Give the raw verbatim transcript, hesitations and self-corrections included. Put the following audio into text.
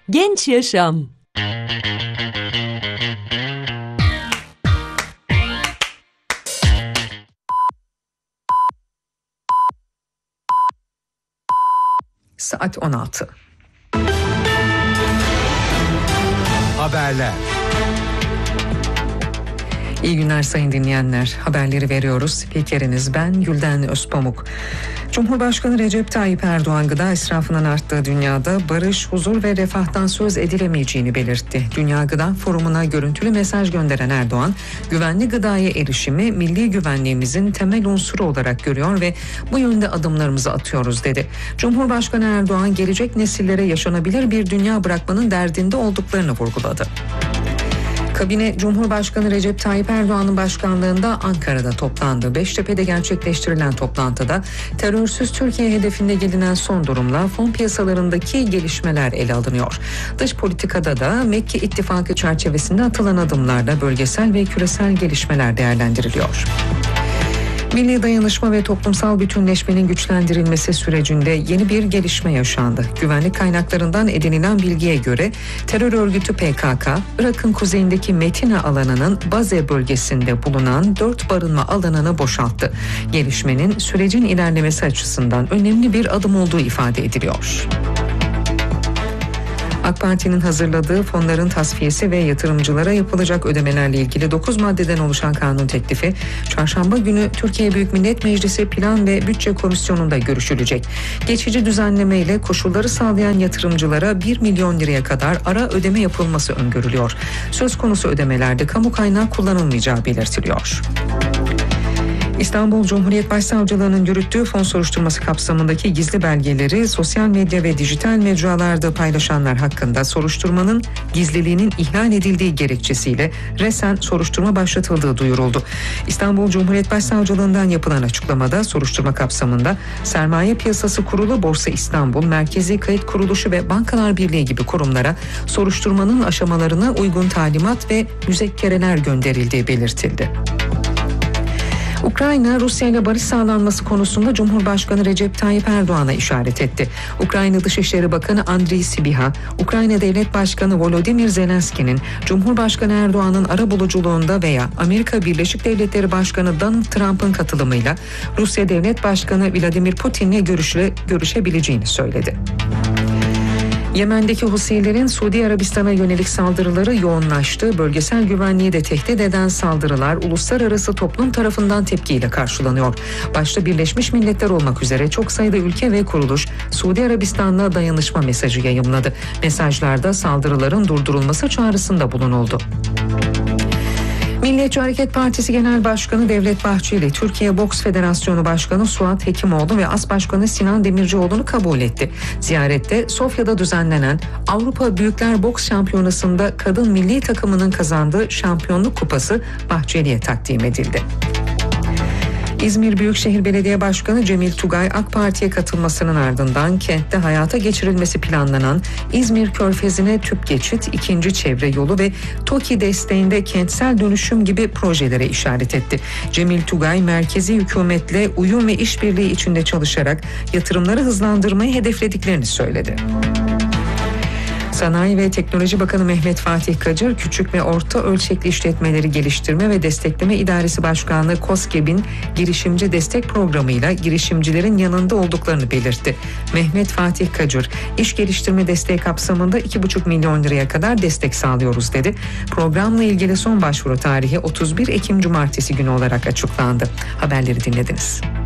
Genç Yaşam. Saat on altı. Haberler. İyi günler sayın dinleyenler. Haberleri veriyoruz. Spikeriniz ben Gülden Özpamuk. Cumhurbaşkanı Recep Tayyip Erdoğan gıda israfının arttığı dünyada barış, huzur ve refahtan söz edilemeyeceğini belirtti. Dünya Gıda Forumu'na görüntülü mesaj gönderen Erdoğan, güvenli gıdaya erişimi milli güvenliğimizin temel unsuru olarak görüyor ve bu yönde adımlarımızı atıyoruz dedi. Cumhurbaşkanı Erdoğan gelecek nesillere yaşanabilir bir dünya bırakmanın derdinde olduklarını vurguladı. Kabine Cumhurbaşkanı Recep Tayyip Erdoğan'ın başkanlığında Ankara'da toplandı. Beştepe'de gerçekleştirilen toplantıda terörsüz Türkiye hedefinde gelinen son durumla fon piyasalarındaki gelişmeler ele alınıyor. Dış politikada da Mekke İttifakı çerçevesinde atılan adımlarla bölgesel ve küresel gelişmeler değerlendiriliyor. Milli dayanışma ve toplumsal bütünleşmenin güçlendirilmesi sürecinde yeni bir gelişme yaşandı. Güvenlik kaynaklarından edinilen bilgiye göre terör örgütü P K K, Irak'ın kuzeyindeki Metin'e alanının Baze bölgesinde bulunan dört barınma alanını boşalttı. Gelişmenin sürecin ilerlemesi açısından önemli bir adım olduğu ifade ediliyor. AK Parti'nin hazırladığı fonların tasfiyesi ve yatırımcılara yapılacak ödemelerle ilgili dokuz maddeden oluşan kanun teklifi çarşamba günü Türkiye Büyük Millet Meclisi Plan ve Bütçe Komisyonu'nda görüşülecek. Geçici düzenleme ile koşulları sağlayan yatırımcılara bir milyon liraya kadar ara ödeme yapılması öngörülüyor. Söz konusu ödemelerde kamu kaynağı kullanılmayacağı belirtiliyor. İstanbul Cumhuriyet Başsavcılığı'nın yürüttüğü fon soruşturması kapsamındaki gizli belgeleri sosyal medya ve dijital mecralarda paylaşanlar hakkında soruşturmanın gizliliğinin ihlal edildiği gerekçesiyle resen soruşturma başlatıldığı duyuruldu. İstanbul Cumhuriyet Başsavcılığı'ndan yapılan açıklamada soruşturma kapsamında Sermaye Piyasası Kurulu, Borsa İstanbul, Merkezi Kayıt Kuruluşu ve Bankalar Birliği gibi kurumlara soruşturmanın aşamalarına uygun talimat ve müzekkereler gönderildiği belirtildi. Ukrayna, Rusya ile barış sağlanması konusunda Cumhurbaşkanı Recep Tayyip Erdoğan'a işaret etti. Ukrayna Dışişleri Bakanı Andriy Sybiha, Ukrayna Devlet Başkanı Volodymyr Zelenski'nin Cumhurbaşkanı Erdoğan'ın arabuluculuğunda veya Amerika Birleşik Devletleri Başkanı Donald Trump'ın katılımıyla Rusya Devlet Başkanı Vladimir Putin'le görüşle, görüşebileceğini söyledi. Yemen'deki Husilerin Suudi Arabistan'a yönelik saldırıları yoğunlaştı. Bölgesel güvenliği de tehdit eden saldırılar uluslararası toplum tarafından tepkiyle karşılanıyor. Başta Birleşmiş Milletler olmak üzere çok sayıda ülke ve kuruluş Suudi Arabistan'la dayanışma mesajı yayımladı. Mesajlarda saldırıların durdurulması çağrısında bulunuldu. Milliyetçi Hareket Partisi Genel Başkanı Devlet Bahçeli, Türkiye Boks Federasyonu Başkanı Suat Hekimoğlu ve As Başkanı Sinan Demircioğlu'nu kabul etti. Ziyarette Sofya'da düzenlenen Avrupa Büyükler Boks Şampiyonası'nda kadın milli takımının kazandığı şampiyonluk kupası Bahçeli'ye takdim edildi. İzmir Büyükşehir Belediye Başkanı Cemil Tugay, AK Parti'ye katılmasının ardından kentte hayata geçirilmesi planlanan İzmir Körfezi'ne tüp geçit, ikinci çevre yolu ve TOKİ desteğinde kentsel dönüşüm gibi projelere işaret etti. Cemil Tugay, merkezi hükümetle uyum ve işbirliği içinde çalışarak yatırımları hızlandırmayı hedeflediklerini söyledi. Sanayi ve Teknoloji Bakanı Mehmet Fatih Kacır, Küçük ve Orta Ölçekli İşletmeleri Geliştirme ve Destekleme İdaresi Başkanlığı KOSGEB'in girişimci destek programıyla girişimcilerin yanında olduklarını belirtti. Mehmet Fatih Kacır, iş geliştirme desteği kapsamında iki buçuk milyon liraya kadar destek sağlıyoruz dedi. Programla ilgili son başvuru tarihi otuz bir Ekim Cumartesi günü olarak açıklandı. Haberleri dinlediniz.